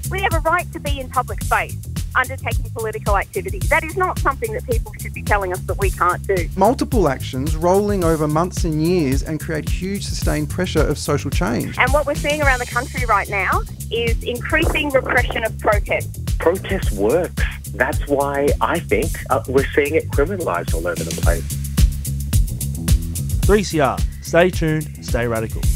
We have a right to be in public space undertaking political activity. That is not something that people should be telling us that we can't do. Multiple actions rolling over months and years and create huge sustained pressure of social change. And what we're seeing around the country right now is increasing repression of protest. Protest works. That's why I think we're seeing it criminalised all over the place. 3CR. Stay tuned, stay radical.